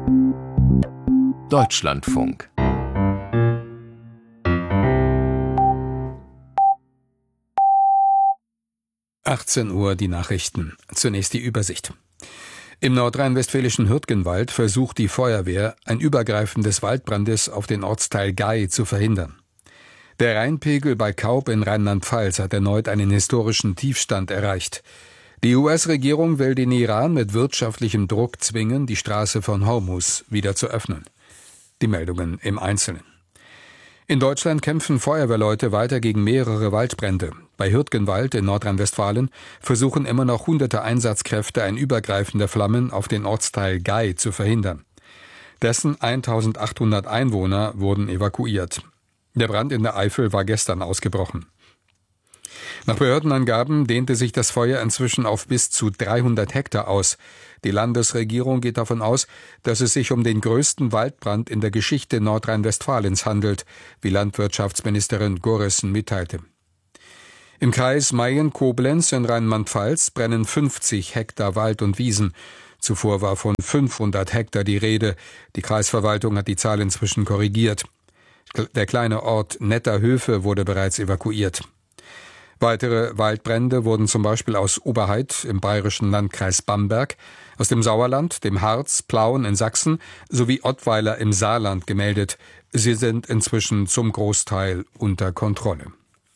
Deutschlandfunk. Uhr die Nachrichten. Zunächst die Übersicht. Im nordrhein-westfälischen Hürtgenwald versucht die Feuerwehr, ein Übergreifen des Waldbrandes auf den Ortsteil Gay zu verhindern. Der Rheinpegel bei Kaub in Rheinland-Pfalz hat erneut einen historischen Tiefstand erreicht. Die US-Regierung will den Iran mit wirtschaftlichem Druck zwingen, die Straße von Hormuz wieder zu öffnen. Die Meldungen im Einzelnen. In Deutschland kämpfen Feuerwehrleute weiter gegen mehrere Waldbrände. Bei Hürtgenwald in Nordrhein-Westfalen versuchen immer noch hunderte Einsatzkräfte, ein Übergreifen der Flammen auf den Ortsteil Gay zu verhindern. Dessen 1800 Einwohner wurden evakuiert. Der Brand in der Eifel war gestern ausgebrochen. Nach Behördenangaben dehnte sich das Feuer inzwischen auf bis zu 300 Hektar aus. Die Landesregierung geht davon aus, dass es sich um den größten Waldbrand in der Geschichte Nordrhein-Westfalens handelt, wie Landwirtschaftsministerin Gorissen mitteilte. Im Kreis Mayen-Koblenz in Rheinland-Pfalz brennen 50 Hektar Wald und Wiesen. Zuvor war von 500 Hektar die Rede. Die Kreisverwaltung hat die Zahl inzwischen korrigiert. Der kleine Ort Netterhöfe wurde bereits evakuiert. Weitere Waldbrände wurden zum Beispiel aus Oberheid im bayerischen Landkreis Bamberg, aus dem Sauerland, dem Harz, Plauen in Sachsen sowie Ottweiler im Saarland gemeldet. Sie sind inzwischen zum Großteil unter Kontrolle.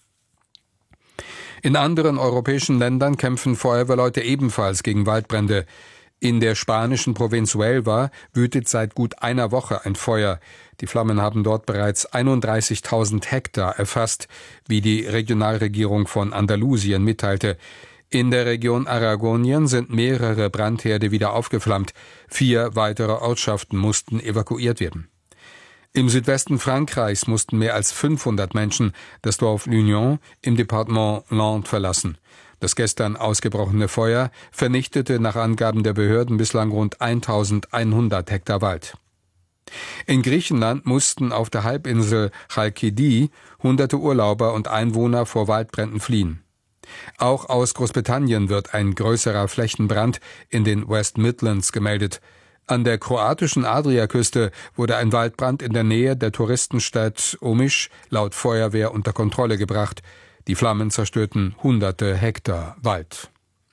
In anderen europäischen Ländern kämpfen Feuerwehrleute ebenfalls gegen Waldbrände. In der spanischen Provinz Huelva wütet seit gut einer Woche ein Feuer. Die Flammen haben dort bereits 31.000 Hektar erfasst, wie die Regionalregierung von Andalusien mitteilte. In der Region Aragonien sind mehrere Brandherde wieder aufgeflammt. 4 weitere Ortschaften mussten evakuiert werden. Im Südwesten Frankreichs mussten mehr als 500 Menschen das Dorf L'Union im Departement Landes verlassen. Das gestern ausgebrochene Feuer vernichtete nach Angaben der Behörden bislang rund 1100 Hektar Wald. In Griechenland mussten auf der Halbinsel Chalkidiki hunderte Urlauber und Einwohner vor Waldbränden fliehen. Auch aus Großbritannien wird ein größerer Flächenbrand in den West Midlands gemeldet. An der kroatischen Adriaküste wurde ein Waldbrand in der Nähe der Touristenstadt Omiš laut Feuerwehr unter Kontrolle gebracht. Die Flammen zerstörten hunderte Hektar Wald.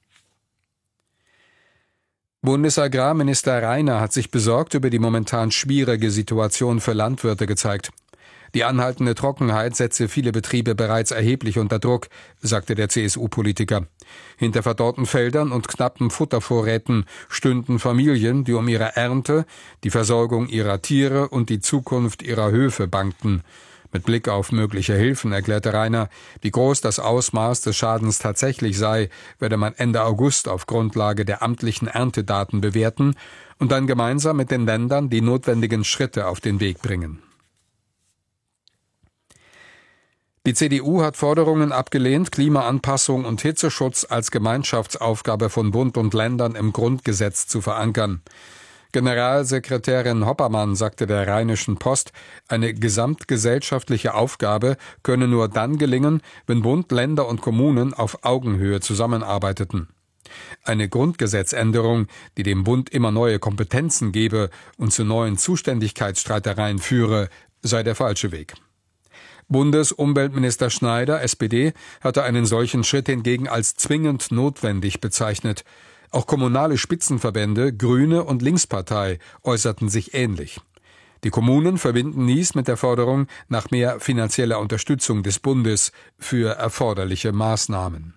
Bundesagrarminister Rainer hat sich besorgt über die momentan schwierige Situation für Landwirte gezeigt. Die anhaltende Trockenheit setze viele Betriebe bereits erheblich unter Druck, sagte der CSU-Politiker. Hinter verdorrten Feldern und knappen Futtervorräten stünden Familien, die um ihre Ernte, die Versorgung ihrer Tiere und die Zukunft ihrer Höfe bangten. Mit Blick auf mögliche Hilfen erklärte Rainer, wie groß das Ausmaß des Schadens tatsächlich sei, werde man Ende August auf Grundlage der amtlichen Erntedaten bewerten und dann gemeinsam mit den Ländern die notwendigen Schritte auf den Weg bringen. Die CDU hat Forderungen abgelehnt, Klimaanpassung und Hitzeschutz als Gemeinschaftsaufgabe von Bund und Ländern im Grundgesetz zu verankern. Generalsekretärin Hoppermann sagte der Rheinischen Post, eine gesamtgesellschaftliche Aufgabe könne nur dann gelingen, wenn Bund, Länder und Kommunen auf Augenhöhe zusammenarbeiteten. Eine Grundgesetzänderung, die dem Bund immer neue Kompetenzen gebe und zu neuen Zuständigkeitsstreitereien führe, sei der falsche Weg. Bundesumweltminister Schneider, SPD, hatte einen solchen Schritt hingegen als zwingend notwendig bezeichnet. Auch kommunale Spitzenverbände, Grüne und Linkspartei äußerten sich ähnlich. Die Kommunen verbinden dies mit der Forderung nach mehr finanzieller Unterstützung des Bundes für erforderliche Maßnahmen.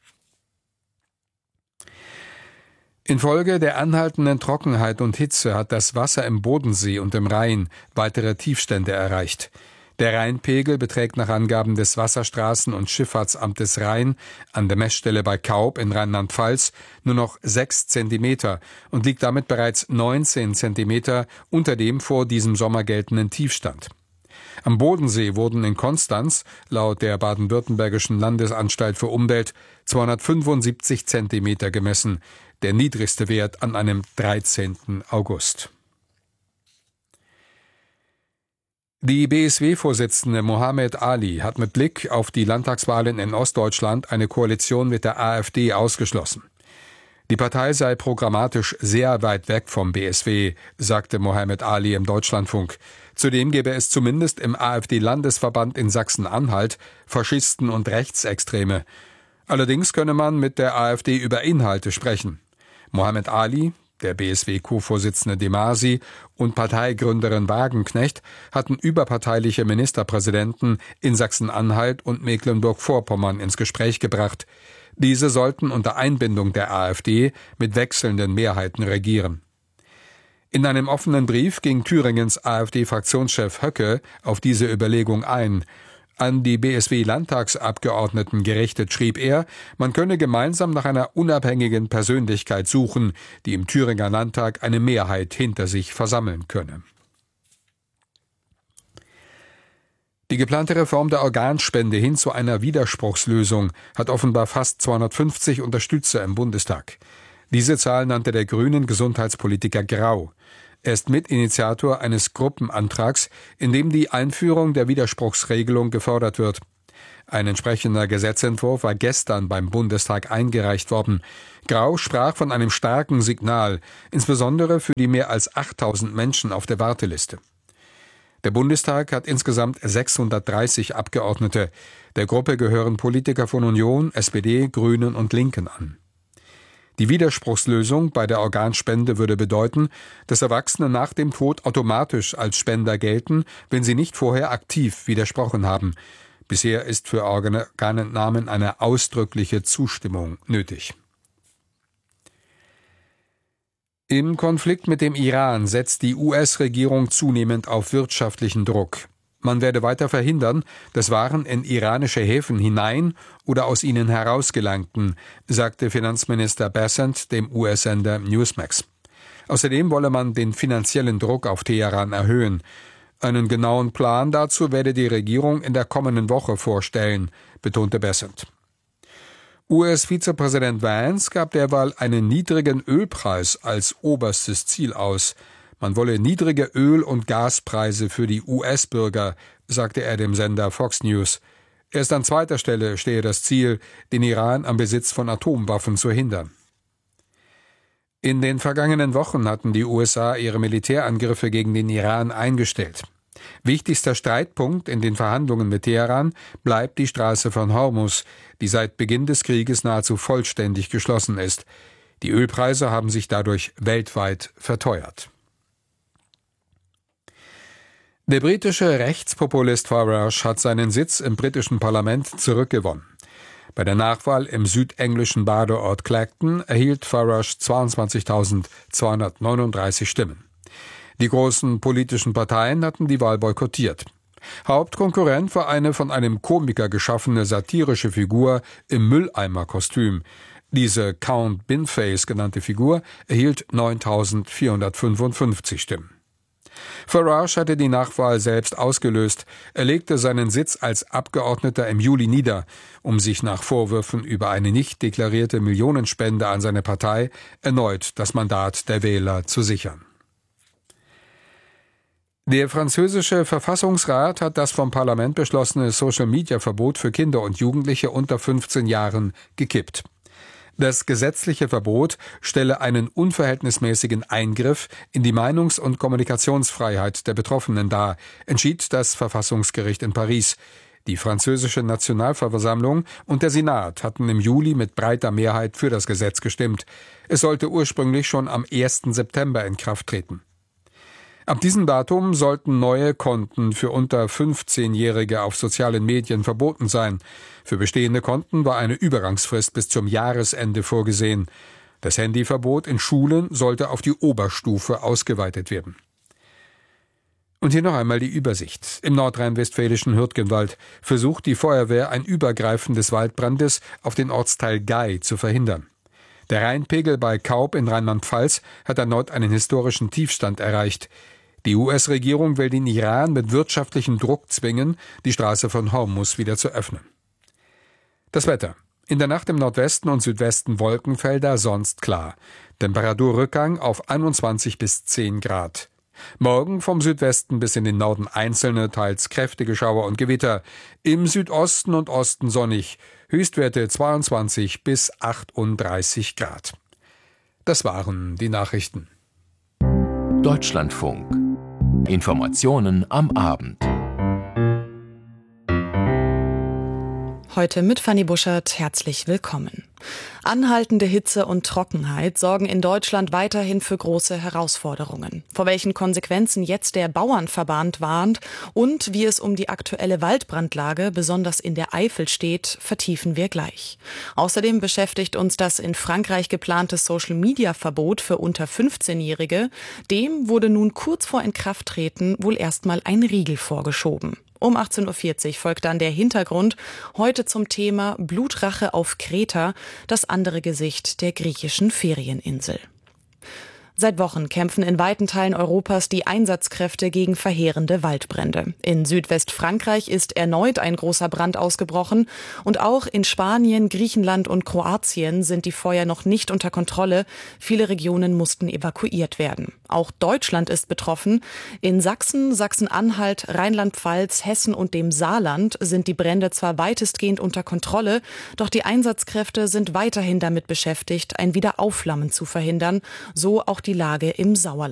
Infolge der anhaltenden Trockenheit und Hitze hat das Wasser im Bodensee und im Rhein weitere Tiefstände erreicht. Der Rheinpegel beträgt nach Angaben des Wasserstraßen- und Schifffahrtsamtes Rhein an der Messstelle bei Kaub in Rheinland-Pfalz nur noch 6 Zentimeter und liegt damit bereits 19 Zentimeter unter dem vor diesem Sommer geltenden Tiefstand. Am Bodensee wurden in Konstanz, laut der Baden-Württembergischen Landesanstalt für Umwelt, 275 Zentimeter gemessen, der niedrigste Wert an einem 13. August. Die BSW-Vorsitzende Mohammed Ali hat mit Blick auf die Landtagswahlen in Ostdeutschland eine Koalition mit der AfD ausgeschlossen. Die Partei sei programmatisch sehr weit weg vom BSW, sagte Mohammed Ali im Deutschlandfunk. Zudem gäbe es zumindest im AfD-Landesverband in Sachsen-Anhalt Faschisten und Rechtsextreme. Allerdings könne man mit der AfD über Inhalte sprechen. Mohammed Ali, der BSW-Co-Vorsitzende Demasi und Parteigründerin Wagenknecht hatten überparteiliche Ministerpräsidenten in Sachsen-Anhalt und Mecklenburg-Vorpommern ins Gespräch gebracht. Diese sollten unter Einbindung der AfD mit wechselnden Mehrheiten regieren. In einem offenen Brief ging Thüringens AfD-Fraktionschef Höcke auf diese Überlegung ein. An die BSW-Landtagsabgeordneten gerichtet schrieb er, man könne gemeinsam nach einer unabhängigen Persönlichkeit suchen, die im Thüringer Landtag eine Mehrheit hinter sich versammeln könne. Die geplante Reform der Organspende hin zu einer Widerspruchslösung hat offenbar fast 250 Unterstützer im Bundestag. Diese Zahl nannte der grünen Gesundheitspolitiker Grau. Er ist Mitinitiator eines Gruppenantrags, in dem die Einführung der Widerspruchsregelung gefordert wird. Ein entsprechender Gesetzentwurf war gestern beim Bundestag eingereicht worden. Grau sprach von einem starken Signal, insbesondere für die mehr als 8000 Menschen auf der Warteliste. Der Bundestag hat insgesamt 630 Abgeordnete. Der Gruppe gehören Politiker von Union, SPD, Grünen und Linken an. Die Widerspruchslösung bei der Organspende würde bedeuten, dass Erwachsene nach dem Tod automatisch als Spender gelten, wenn sie nicht vorher aktiv widersprochen haben. Bisher ist für Organentnahmen eine ausdrückliche Zustimmung nötig. Im Konflikt mit dem Iran setzt die US-Regierung zunehmend auf wirtschaftlichen Druck. Man werde weiter verhindern, dass Waren in iranische Häfen hinein oder aus ihnen herausgelangten, sagte Finanzminister Bessent dem US-Sender Newsmax. Außerdem wolle man den finanziellen Druck auf Teheran erhöhen. Einen genauen Plan dazu werde die Regierung in der kommenden Woche vorstellen, betonte Bessent. US-Vizepräsident Vance gab derweil einen niedrigen Ölpreis als oberstes Ziel aus. Man wolle niedrige Öl- und Gaspreise für die US-Bürger, sagte er dem Sender Fox News. Erst an zweiter Stelle stehe das Ziel, den Iran am Besitz von Atomwaffen zu hindern. In den vergangenen Wochen hatten die USA ihre Militärangriffe gegen den Iran eingestellt. Wichtigster Streitpunkt in den Verhandlungen mit Teheran bleibt die Straße von Hormuz, die seit Beginn des Krieges nahezu vollständig geschlossen ist. Die Ölpreise haben sich dadurch weltweit verteuert. Der britische Rechtspopulist Farage hat seinen Sitz im britischen Parlament zurückgewonnen. Bei der Nachwahl im südenglischen Badeort Clacton erhielt Farage 22.239 Stimmen. Die großen politischen Parteien hatten die Wahl boykottiert. Hauptkonkurrent war eine von einem Komiker geschaffene satirische Figur im Mülleimerkostüm. Diese Count Binface genannte Figur erhielt 9.455 Stimmen. Farage hatte die Nachwahl selbst ausgelöst. Er legte seinen Sitz als Abgeordneter im Juli nieder, um sich nach Vorwürfen über eine nicht deklarierte Millionenspende an seine Partei erneut das Mandat der Wähler zu sichern. Der französische Verfassungsrat hat das vom Parlament beschlossene Social-Media-Verbot für Kinder und Jugendliche unter 15 Jahren gekippt. Das gesetzliche Verbot stelle einen unverhältnismäßigen Eingriff in die Meinungs- und Kommunikationsfreiheit der Betroffenen dar, entschied das Verfassungsgericht in Paris. Die französische Nationalversammlung und der Senat hatten im Juli mit breiter Mehrheit für das Gesetz gestimmt. Es sollte ursprünglich schon am 1. September in Kraft treten. Ab diesem Datum sollten neue Konten für unter 15-Jährige auf sozialen Medien verboten sein. Für bestehende Konten war eine Übergangsfrist bis zum Jahresende vorgesehen. Das Handyverbot in Schulen sollte auf die Oberstufe ausgeweitet werden. Und hier noch einmal die Übersicht. Im nordrhein-westfälischen Hürtgenwald versucht die Feuerwehr, ein Übergreifen des Waldbrandes auf den Ortsteil Gay zu verhindern. Der Rheinpegel bei Kaub in Rheinland-Pfalz hat erneut einen historischen Tiefstand erreicht. Die US-Regierung will den Iran mit wirtschaftlichem Druck zwingen, die Straße von Hormuz wieder zu öffnen. Das Wetter. In der Nacht im Nordwesten und Südwesten Wolkenfelder, sonst klar. Temperaturrückgang auf 21 bis 10 Grad. Morgen vom Südwesten bis in den Norden einzelne, teils kräftige Schauer und Gewitter. Im Südosten und Osten sonnig. Höchstwerte 22 bis 38 Grad. Das waren die Nachrichten. Deutschlandfunk. Informationen am Abend. Heute mit Fanny Buschert, herzlich willkommen. Anhaltende Hitze und Trockenheit sorgen in Deutschland weiterhin für große Herausforderungen. Vor welchen Konsequenzen jetzt der Bauernverband warnt und wie es um die aktuelle Waldbrandlage, besonders in der Eifel, steht, vertiefen wir gleich. Außerdem beschäftigt uns das in Frankreich geplante Social-Media-Verbot für unter 15-Jährige. Dem wurde nun kurz vor Inkrafttreten wohl erstmal ein Riegel vorgeschoben. Um 18.40 Uhr folgt dann der Hintergrund, heute zum Thema Blutrache auf Kreta, das andere Gesicht der griechischen Ferieninsel. Seit Wochen kämpfen in weiten Teilen Europas die Einsatzkräfte gegen verheerende Waldbrände. In Südwestfrankreich ist erneut ein großer Brand ausgebrochen und auch in Spanien, Griechenland und Kroatien sind die Feuer noch nicht unter Kontrolle. Viele Regionen mussten evakuiert werden. Auch Deutschland ist betroffen. In Sachsen, Sachsen-Anhalt, Rheinland-Pfalz, Hessen und dem Saarland sind die Brände zwar weitestgehend unter Kontrolle, doch die Einsatzkräfte sind weiterhin damit beschäftigt, ein Wiederaufflammen zu verhindern, so auch die Lage im Sauerland.